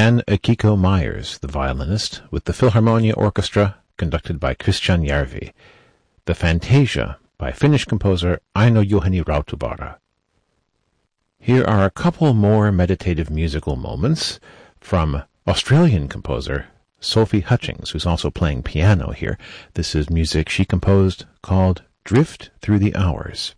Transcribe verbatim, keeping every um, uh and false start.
Jan Akiko Myers, the violinist, with the Philharmonia Orchestra, conducted by Christian Järvi. The Fantasia, by Finnish composer Aino Juhani Rautavaara. Here are a couple more meditative musical moments from Australian composer Sophie Hutchings, who's also playing piano here. This is music she composed called Drift Through the Hours.